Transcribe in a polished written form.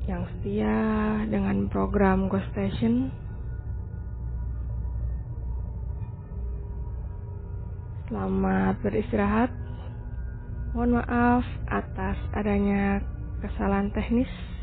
yang setia dengan program Ghost Station. Selamat beristirahat. Mohon maaf atas adanya kesalahan teknis.